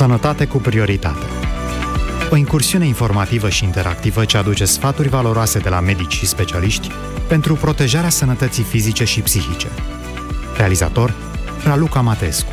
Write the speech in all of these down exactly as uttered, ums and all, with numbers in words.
Sănătate cu prioritate. O incursiune informativă și interactivă ce aduce sfaturi valoroase de la medici și specialiști pentru protejarea sănătății fizice și psihice. Realizator Raluca Matescu.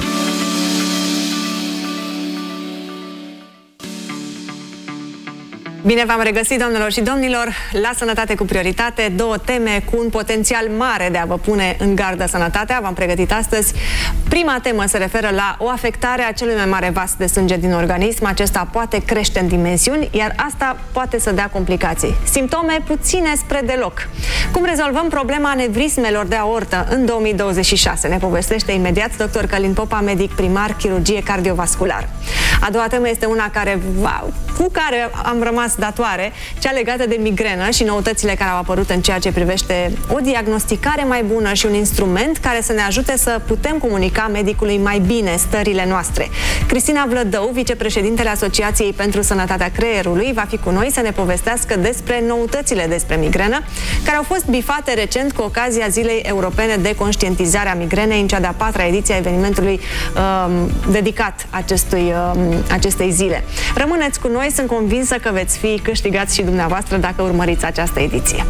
Bine v-am regăsit, doamnelor și domnilor, la Sănătate cu prioritate, două teme cu un potențial mare de a vă pune în gardă sănătatea. V-am pregătit astăzi. Prima temă se referă la o afectare a celui mai mare vas de sânge din organism. Acesta poate crește în dimensiuni, iar asta poate să dea complicații. Simptome puține spre deloc. Cum rezolvăm problema anevrismelor de aortă în două mii douăzeci și șase? Ne povestește imediat doctor Călin Popa, medic primar, chirurgie cardiovasculară. A doua temă este una care, wow, cu care am rămas datoare, cea legată de migrenă și noutățile care au apărut în ceea ce privește o diagnosticare mai bună și un instrument care să ne ajute să putem comunica medicului mai bine stările noastre. Cristina Vlădău, vicepreședintele Asociației pentru Sănătatea Creierului, va fi cu noi să ne povestească despre noutățile despre migrenă, care au fost bifate recent cu ocazia Zilei Europene de Conștientizare a Migrenei, în cea de-a patra ediție a evenimentului um, dedicat acestui, um, acestei zile. Rămâneți cu noi, sunt convinsă că veți fi câștigați și dumneavoastră dacă urmăriți această ediție.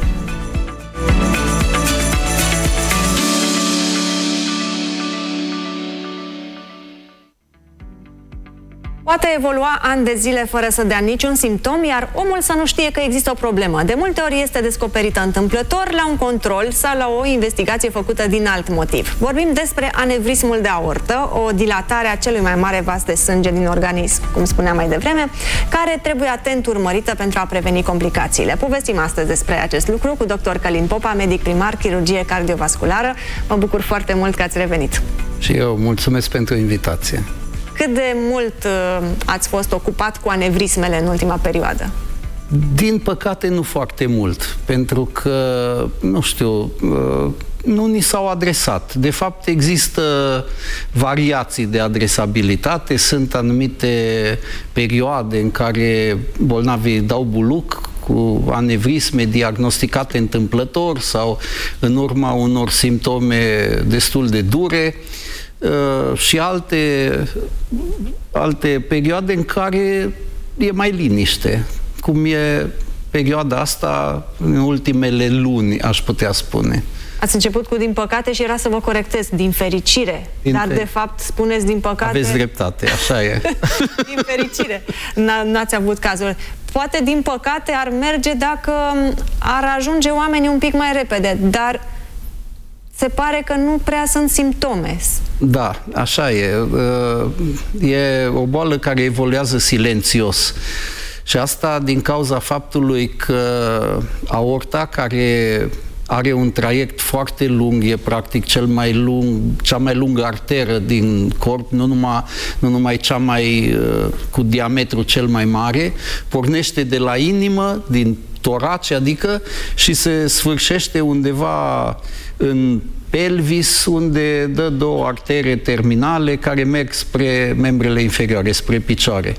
Poate evolua ani de zile fără să dea niciun simptom, iar omul să nu știe că există o problemă. De multe ori este descoperită întâmplător la un control sau la o investigație făcută din alt motiv. Vorbim despre anevrismul de aortă, o dilatare a celui mai mare vas de sânge din organism, cum spuneam mai devreme, care trebuie atent urmărită pentru a preveni complicațiile. Povestim astăzi despre acest lucru cu doctor Călin Popa, medic primar, chirurgie cardiovasculară. Mă bucur foarte mult că ați revenit. Și eu mulțumesc pentru invitație. Cât de mult uh, ați fost ocupat cu anevrismele în ultima perioadă? Din păcate nu foarte mult, pentru că, nu știu, uh, nu ni s-au adresat. De fapt, există variații de adresabilitate, sunt anumite perioade în care bolnavii dau buluc cu anevrisme diagnosticate întâmplător sau în urma unor simptome destul de dure, Uh, și alte, alte perioade în care e mai liniște, cum e perioada asta în ultimele luni, aș putea spune. Ați început cu din păcate și era să vă corectez, din fericire, din dar fer... de fapt spuneți din păcate... Aveți dreptate, așa e. Din fericire, n-ați avut cazuri. Poate din păcate ar merge dacă ar ajunge oamenii un pic mai repede, dar... se pare că nu prea sunt simptome. Da, așa e. E o boală care evoluează silențios. Și asta din cauza faptului că aorta, care are un traiect foarte lung, e practic cel mai lung, cea mai lungă arteră din corp, nu numai, nu numai cea mai cu diametru cel mai mare, pornește de la inimă, din torace, adică, și se sfârșește undeva în pelvis, unde dă două artere terminale care merg spre membrele inferioare, spre picioare.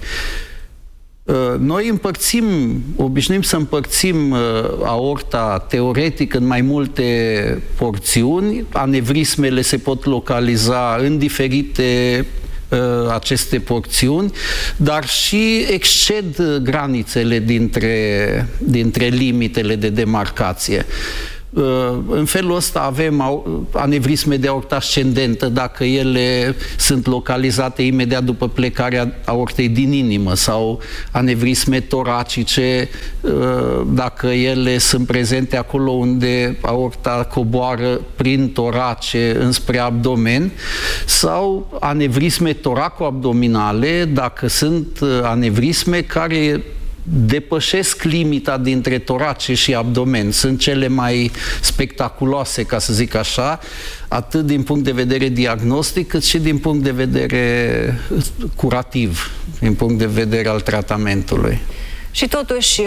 Noi împărțim, obișnuim să împărțim aorta teoretic în mai multe porțiuni. Anevrismele se pot localiza în diferite aceste porțiuni, dar și exced granițele dintre, dintre limitele de demarcație. În felul ăsta avem anevrisme de aortă ascendentă dacă ele sunt localizate imediat după plecarea aortei din inimă, sau anevrisme toracice dacă ele sunt prezente acolo unde aorta coboară prin torace înspre abdomen, sau anevrisme toraco-abdominale dacă sunt anevrisme care depășesc limita dintre torace și abdomen. Sunt cele mai spectaculoase, ca să zic așa, atât din punct de vedere diagnostic, cât și din punct de vedere curativ, din punct de vedere al tratamentului. Și totuși,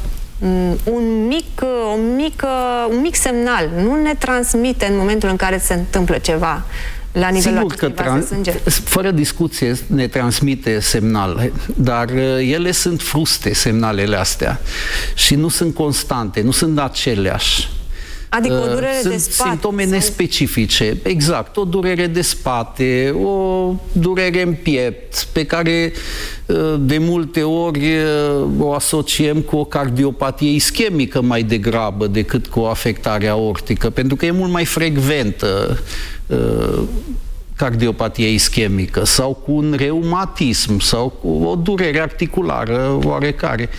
un mic, o mică, un mic semnal nu ne transmite în momentul în care se întâmplă ceva la nivelul acestui vas de sânge? Fără discuție ne transmite semnale, dar ele sunt fruste, semnalele astea, și nu sunt constante, nu sunt aceleași. Adică o durere Sunt de spate. simptome sau... nespecifice. Exact. O durere de spate, o durere în piept, pe care de multe ori o asociem cu o cardiopatie ischemică mai degrabă decât cu o afectare aortică, pentru că e mult mai frecventă cardiopatie ischemică, sau cu un reumatism, sau cu o durere articulară oarecare.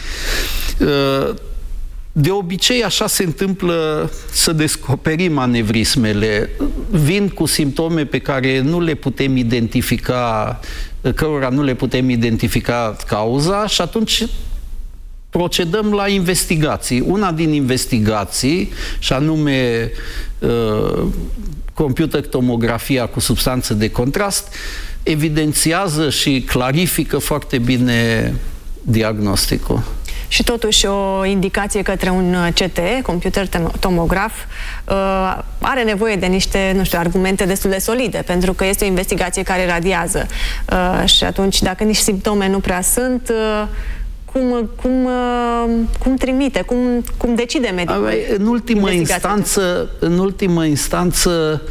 De obicei, așa se întâmplă să descoperim anevrismele. Vin cu simptome pe care nu le putem identifica, cărora nu le putem identifica cauza, și atunci procedăm la investigații. Una din investigații, și anume uh, computer tomografia cu substanță de contrast, evidențiază și clarifică foarte bine diagnosticul. Și totuși o indicație către un C T, computer tomograf, are nevoie de niște, nu știu, argumente destul de solide, pentru că este o investigație care radiază. Și atunci, dacă nici simptome nu prea sunt, cum, cum, cum trimite, cum, cum decide medicul? În ultimă instanță, în ultimă instanță,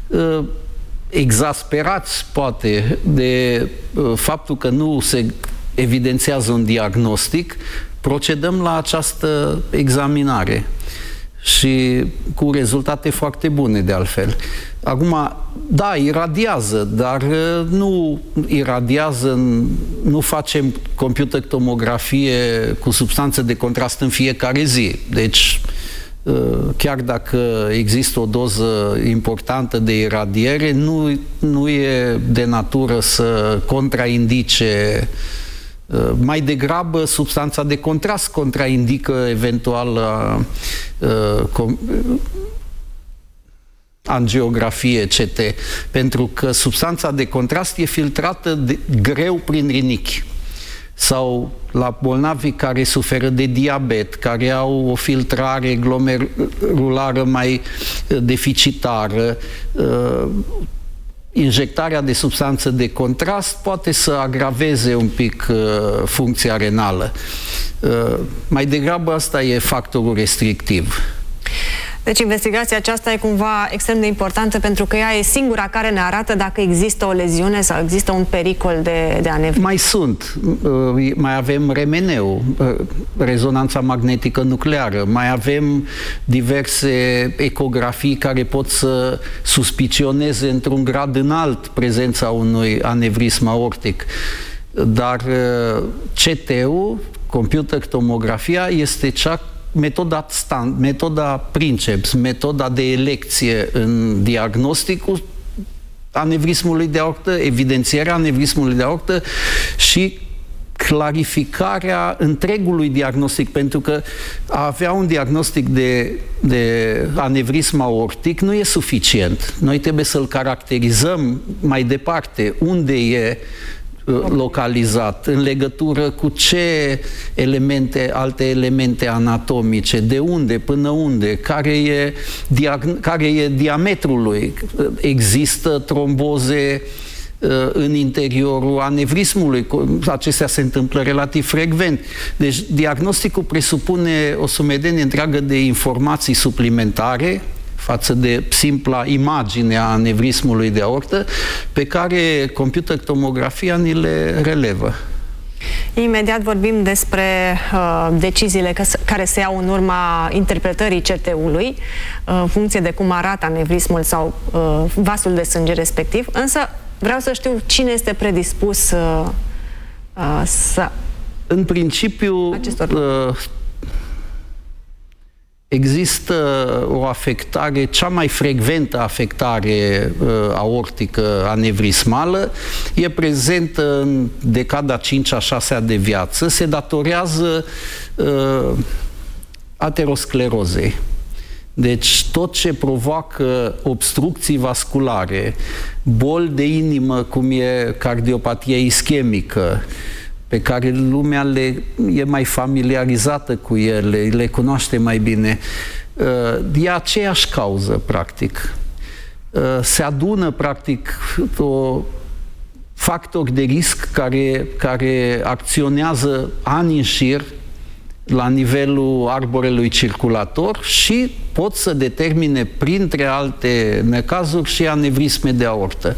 exasperați, poate, de faptul că nu se evidențiază un diagnostic, procedăm la această examinare și cu rezultate foarte bune, de altfel. Acum, da, iradiază, dar nu iradiază, nu facem computer tomografie cu substanță de contrast în fiecare zi. Deci, chiar dacă există o doză importantă de iradiere, nu, nu e de natură să contraindice. Mai degrabă, substanța de contrast contraindică eventual uh, angiografie C T, pentru că substanța de contrast e filtrată de, greu prin rinichi. Sau la bolnavi care suferă de diabet, care au o filtrare glomerulară mai deficitară, uh, injectarea de substanță de contrast poate să agraveze un pic uh, funcția renală. Uh, mai degrabă asta e factorul restrictiv. Deci investigația aceasta e cumva extrem de importantă, pentru că ea e singura care ne arată dacă există o leziune sau există un pericol de, de anevrismă. Mai sunt. Mai avem R M N-ul, rezonanța magnetică nucleară, mai avem diverse ecografii care pot să suspicioneze într-un grad înalt prezența unui anevrism aortic. Dar C T-ul, computer tomografia, este cea metoda stand, metoda princeps, metoda de elecție în diagnosticul anevrismului de aortă, evidențierea anevrismului de aortă și clarificarea întregului diagnostic, pentru că a avea un diagnostic de, de anevrism aortic nu e suficient. Noi trebuie să-l caracterizăm mai departe, unde e localizat, în legătură cu ce elemente, alte elemente anatomice, de unde, până unde, care e, care e diametrul lui. Există tromboze în interiorul anevrismului. Acestea se întâmplă relativ frecvent. Deci diagnosticul presupune o sumedenie întreagă de informații suplimentare față de simpla imagine a anevrismului de aortă, pe care computer tomografia ni le relevă. Imediat vorbim despre uh, deciziile care se iau în urma interpretării C T-ului, uh, în funcție de cum arată anevrismul sau uh, vasul de sânge respectiv, însă vreau să știu cine este predispus uh, uh, să... În principiu, acestor... uh, există o afectare, cea mai frecventă afectare uh, aortică anevrismală, e prezentă în decada a cincea, a șasea de viață, se datorează uh, aterosclerozei. Deci tot ce provoacă obstrucții vasculare, boli de inimă, cum e cardiopatia ischemică, pe care lumea le, e mai familiarizată cu ele, le cunoaște mai bine, e aceeași cauză, practic. Se adună, practic, o factori de risc care, care acționează ani în șir la nivelul arborelui circulator și pot să determine, printre alte necazuri, și anevrisme de aortă.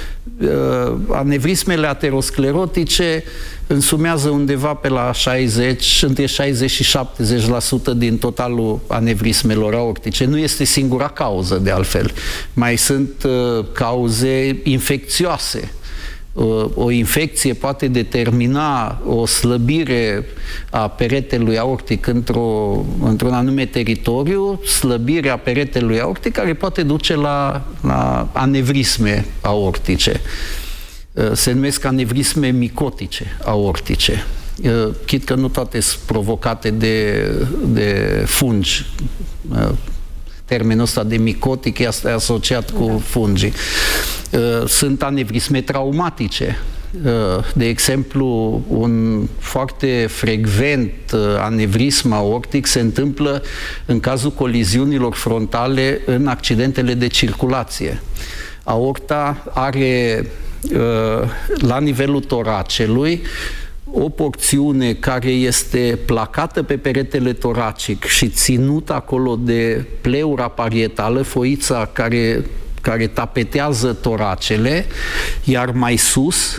Anevrismele aterosclerotice însumează undeva pe la șaizeci, între șaizeci și șaptezeci la sută din totalul anevrismelor aortice. Nu este singura cauză, de altfel. Mai sunt uh, cauze infecțioase. Uh, o infecție poate determina o slăbire a peretelui aortic într-o, într-un anume teritoriu, slăbirea peretelui aortic care poate duce la, la anevrisme aortice. Se numesc anevrisme micotice aortice. Chit că nu toate sunt provocate de, de fungi. Termenul ăsta de micotic este asociat cu da. fungii. Sunt anevrisme traumatice. De exemplu, un foarte frecvent anevrism aortic se întâmplă în cazul coliziunilor frontale în accidentele de circulație. Aorta are la nivelul toracelui o porțiune care este placată pe peretele toracic și ținută acolo de pleura parietală, foița care, care tapetează toracele, iar mai sus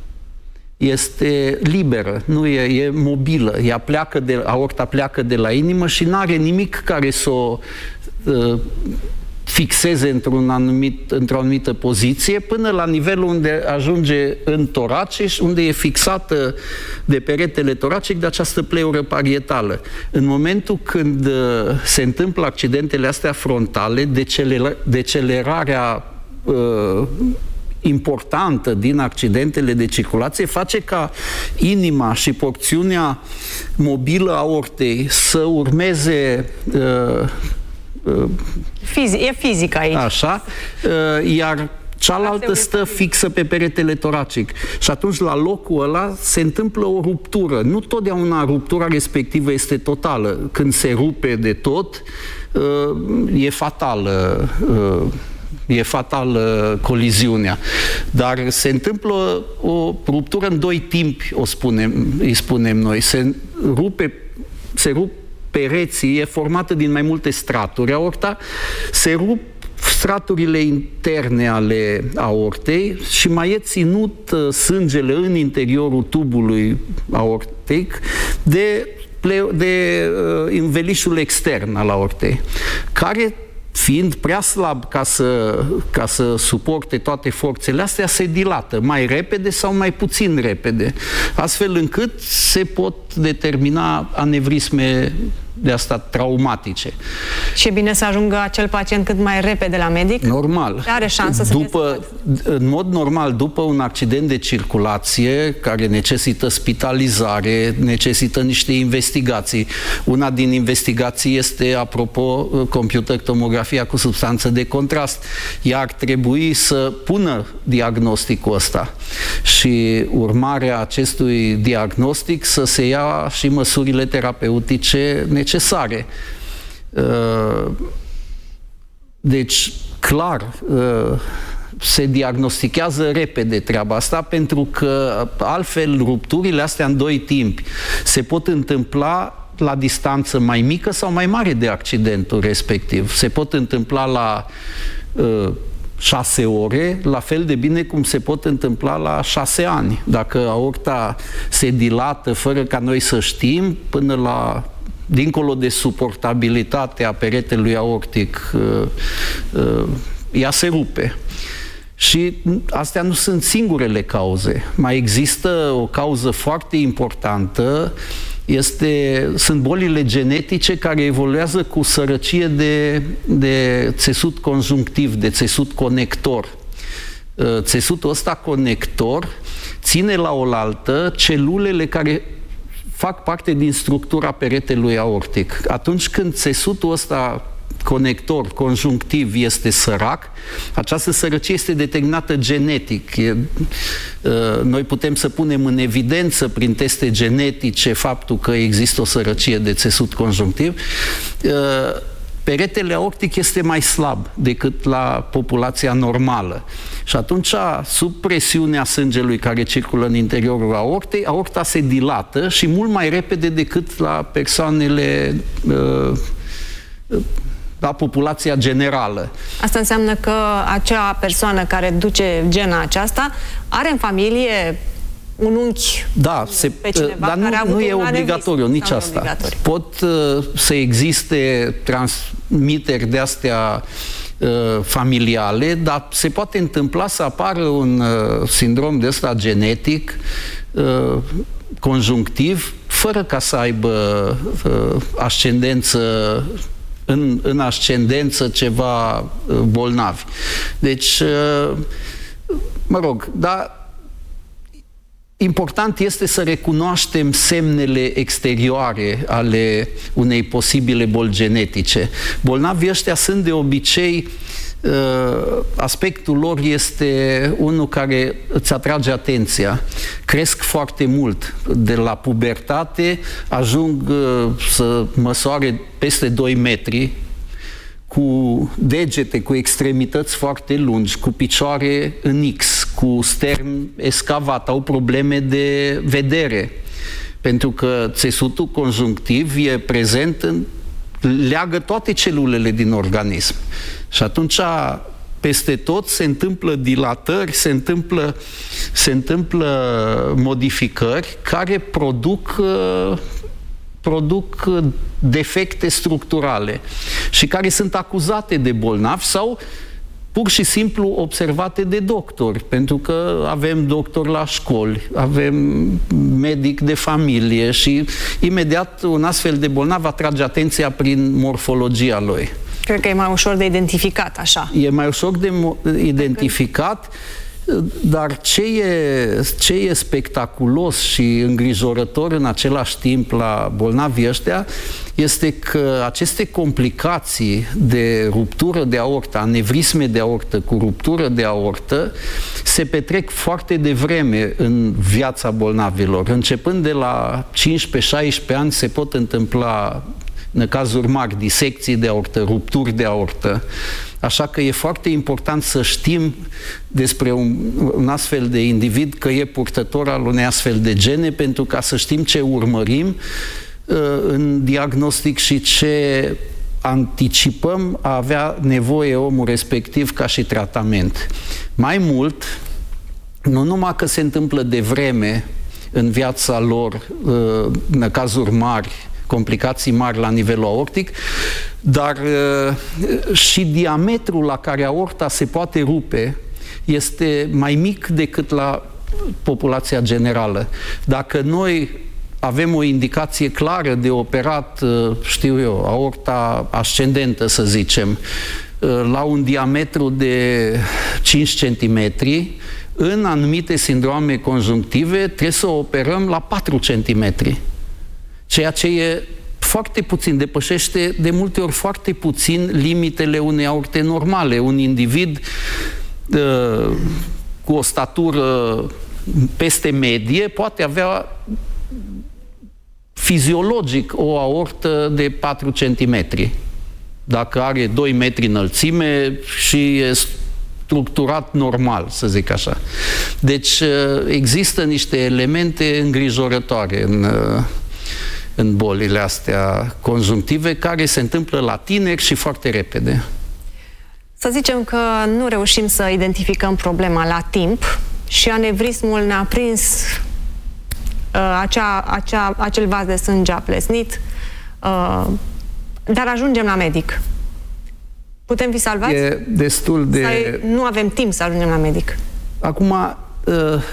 este liberă, nu e, e mobilă. Ea pleacă de, aorta pleacă de la inimă și nu are nimic care să o uh, fixeze într-un anumit, într-o anumită poziție până la nivelul unde ajunge în torace și unde e fixată de peretele toracic de această pleură parietală. În momentul când uh, se întâmplă accidentele astea frontale, deceler, decelerarea uh, importantă din accidentele de circulație face ca inima și porțiunea mobilă a aortei să urmeze uh, Fizi, e fizică aici. Așa, iar cealaltă stă fixă pe peretele toracic. Și atunci, la locul ăla, se întâmplă o ruptură. Nu totdeauna ruptura respectivă este totală. Când se rupe de tot, e fatală, e fatală coliziunea. Dar se întâmplă o ruptură în doi timpi, o spunem, îi spunem noi. Se rupe, se rup pereții, e formată din mai multe straturi. Aorta se rup straturile interne ale aortei și mai e ținut uh, sângele în interiorul tubului aortic de, de uh, învelișul extern al aortei, care, fiind prea slab ca să, ca să suporte toate forțele astea, se dilată mai repede sau mai puțin repede, astfel încât se pot determina anevrisme de asta traumatice. Și e bine să ajungă acel pacient cât mai repede la medic? Normal. Are șansă să după, în mod normal, după un accident de circulație care necesită spitalizare, necesită niște investigații. Una din investigații este, apropo, computer tomografia cu substanță de contrast. Ea ar trebui să pună diagnosticul ăsta și urmarea acestui diagnostic să se ia și măsurile terapeutice necesare. Deci, clar, se diagnostichează repede treaba asta, pentru că altfel rupturile astea în doi timpi se pot întâmpla la distanță mai mică sau mai mare de accidentul respectiv. Se pot întâmpla la uh, șase ore, la fel de bine cum se pot întâmpla la șase ani. Dacă aorta se dilată fără ca noi să știm, până la dincolo de suportabilitatea peretelui aortic, uh, uh, ea se rupe. Și astea nu sunt singurele cauze. Mai există o cauză foarte importantă, este, sunt bolile genetice care evoluează cu sărăcie de, de țesut conjunctiv, de țesut conector. Țesutul ăsta conector ține la oaltă celulele care fac parte din structura peretelui aortic. Atunci când țesutul ăsta conector, conjunctiv, este sărac, această sărăcie este determinată genetic. E, noi putem să punem în evidență prin teste genetice faptul că există o sărăcie de țesut conjunctiv. peretele aortic este mai slab decât la populația normală. Și atunci, sub presiunea sângelui care circulă în interiorul aortei, aorta se dilată și mult mai repede decât la persoanele, la populația generală. Asta înseamnă că acea persoană care duce gena aceasta are în familie un unchi, da, se, pe cineva dar care nu, a nu e obligatoriu nici asta. Obligatoriu. Pot uh, să existe transmiteri de astea uh, familiale, dar se poate întâmpla să apară un uh, sindrom de ăsta genetic uh, conjunctiv, fără ca să aibă uh, ascendență în, în ascendență ceva uh, bolnavi. Deci, uh, mă rog, dar important este să recunoaștem semnele exterioare ale unei posibile boli genetice. Bolnavii ăștia sunt de obicei, aspectul lor este unul care îți atrage atenția. Cresc foarte mult. De la pubertate ajung să măsoare peste doi metri, cu degete, cu extremități foarte lungi, cu picioare în X, cu stern escavat, au probleme de vedere. Pentru că țesutul conjunctiv e prezent, în, leagă toate celulele din organism. Și atunci, peste tot se întâmplă dilatări, se întâmplă, se întâmplă modificări care produc produc defecte structurale și care sunt acuzate de bolnavi sau pur și simplu observate de doctori, pentru că avem doctori la școli, avem medic de familie și imediat un astfel de bolnav atrage atenția prin morfologia lui. Cred că e mai ușor de identificat, așa. E mai ușor de identificat, dar ce e, ce e spectaculos și îngrijorător în același timp la bolnavii ăștia este că aceste complicații de ruptură de aortă, anevrisme de aortă cu ruptură de aortă, se petrec foarte devreme în viața bolnavilor. Începând de la cincisprezece șaisprezece ani se pot întâmpla, în cazuri mari, disecții de aortă, rupturi de aortă. Așa că e foarte important să știm despre un, un astfel de individ că e purtător al unei astfel de gene, pentru ca să știm ce urmărim uh, în diagnostic și ce anticipăm a avea nevoie omul respectiv ca și tratament. Mai mult, nu numai că se întâmplă de vreme în viața lor, uh, în cazuri mari, complicații mari la nivelul aortic, dar uh, și diametrul la care aorta se poate rupe este mai mic decât la populația generală. Dacă noi avem o indicație clară de operat, uh, știu eu, aorta ascendentă, să zicem, uh, la un diametru de cinci centimetri, în anumite sindrome conjunctive trebuie să o operăm la patru centimetri. Ceea ce e foarte puțin, depășește de multe ori foarte puțin limitele unei aorte normale. Un individ uh, cu o statură peste medie poate avea fiziologic o aortă de patru centimetri. Dacă are doi metri înălțime și e structurat normal, să zic așa. Deci uh, există niște elemente îngrijorătoare în uh, în bolile astea conjunctive, care se întâmplă la tineri și foarte repede. Să zicem că nu reușim să identificăm problema la timp și anevrismul ne-a prins uh, acea, acea, acel vas de sânge a plesnit, uh, dar ajungem la medic. Putem fi salvați? E destul de... Sau nu avem timp să ajungem la medic? Acum, uh,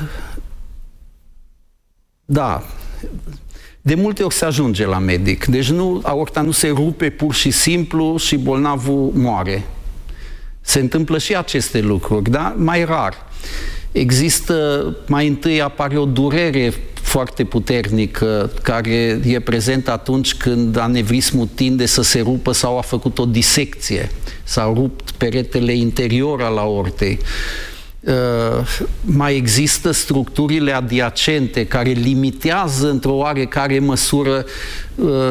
da... De multe ori se ajunge la medic. Deci nu, aorta nu se rupe pur și simplu și bolnavul moare. Se întâmplă și aceste lucruri, da? Mai rar. Există, mai întâi apare o durere foarte puternică care e prezentă atunci când anevrismul tinde să se rupă sau a făcut o disecție. S-a rupt peretele interior al aortei. Uh, mai există structurile adiacente care limitează într-o oarecare măsură uh,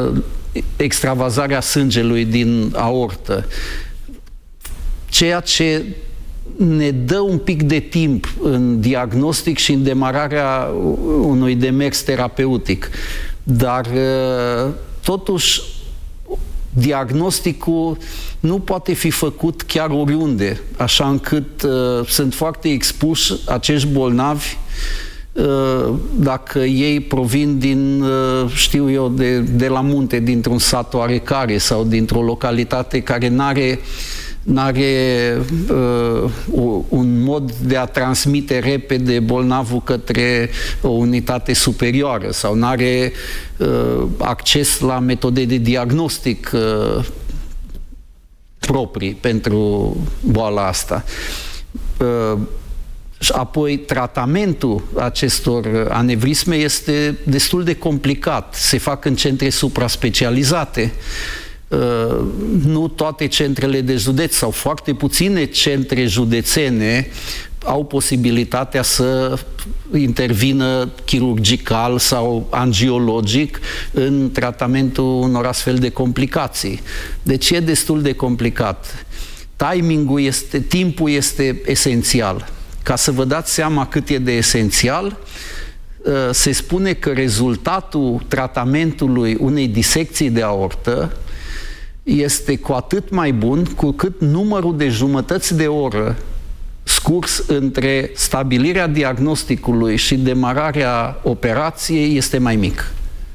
extravazarea sângelui din aortă. Ceea ce ne dă un pic de timp în diagnostic și în demararea unui demers terapeutic. Dar totuși diagnosticul nu poate fi făcut chiar oriunde, așa încât uh, sunt foarte expuși acești bolnavi uh, dacă ei provin din, uh, știu eu, de, de la munte, dintr-un sat oarecare sau dintr-o localitate care n-are n-are uh, un mod de a transmite repede bolnavul către o unitate superioară sau n-are uh, acces la metode de diagnostic uh, proprii pentru boala asta. Uh, și apoi tratamentul acestor anevrisme este destul de complicat. Se fac în centre supra-specializate. Uh, nu toate centrele de județ sau foarte puține centre județene au posibilitatea să intervină chirurgical sau angiologic în tratamentul unor astfel de complicații. Deci e destul de complicat. Timingul este, timpul este esențial. Ca să vă dați seama cât e de esențial, se spune că rezultatul tratamentului unei disecții de aortă este cu atât mai bun cu cât numărul de jumătăți de oră scurs între stabilirea diagnosticului și demararea operației este mai mic.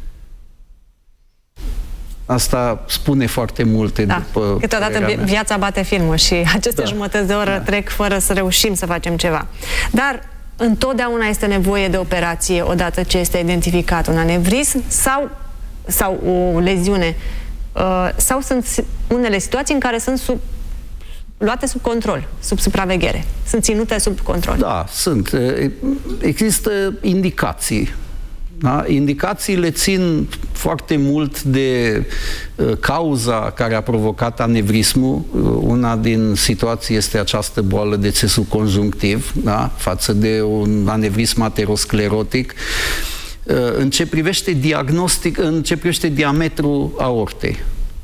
Asta spune foarte multe da. după Câteodată vi viața bate filmul și aceste da. jumătăți de oră da. trec fără să reușim să facem ceva. Dar întotdeauna este nevoie de operație odată ce este identificat un anevrism sau, sau o leziune. Uh, sau sunt unele situații în care sunt sub, luate sub control, sub supraveghere. Sunt ținute sub control. Da, sunt. Există indicații. Da? Indicațiile țin foarte mult de uh, cauza care a provocat anevrismul. Uh, una din situații este această boală de țesul conjunctiv, da? Față de un anevrism aterosclerotic. Uh, în ce privește diagnostic, în ce privește diametrul aortei.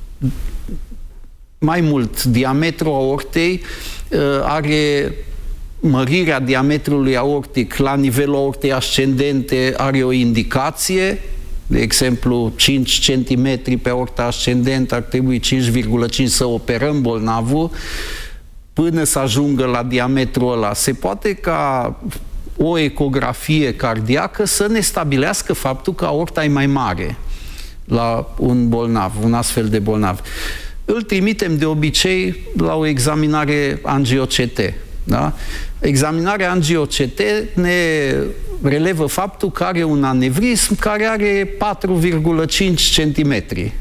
Mai mult, diametrul aortei uh, are mărirea diametrului aortic la nivelul aortei ascendente, are o indicație, de exemplu cinci centimetri pe aorta ascendentă, ar trebui cinci virgulă cinci să operăm bolnavul până să ajungă la diametrul ăla. Se poate ca o ecografie cardiacă să ne stabilească faptul că aorta e mai mare la un bolnav, un astfel de bolnav. Îl trimitem de obicei la o examinare angio-C T. Da? Examinarea angio-C T ne relevă faptul că are un anevrism care are patru virgulă cinci centimetri.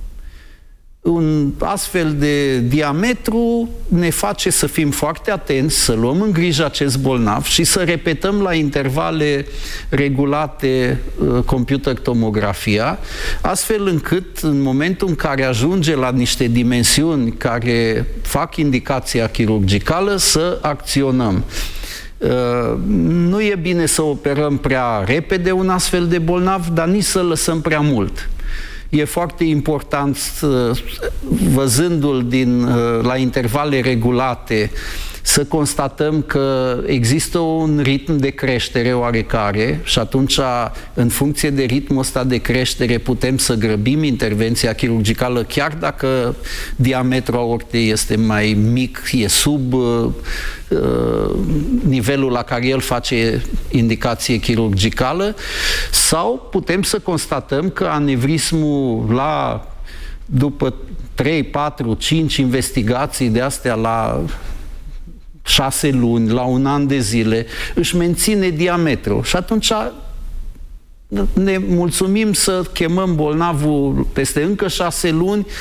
Un astfel de diametru ne face să fim foarte atenți, să luăm în grijă acest bolnav și să repetăm la intervale regulate uh, computer tomografia, astfel încât în momentul în care ajunge la niște dimensiuni care fac indicația chirurgicală să acționăm. Uh, nu e bine să operăm prea repede un astfel de bolnav, dar nici să lăsăm prea mult. E foarte important, văzându-l din, la intervale regulate, să constatăm că există un ritm de creștere oarecare și atunci, în funcție de ritmul ăsta de creștere, putem să grăbim intervenția chirurgicală, chiar dacă diametrul aortei este mai mic, e sub uh, nivelul la care el face indicație chirurgicală, sau putem să constatăm că anevrismul la, după trei, patru, cinci investigații de astea la șase luni, la un an de zile, își menține diametrul. Și atunci ne mulțumim să chemăm bolnavul peste încă șase luni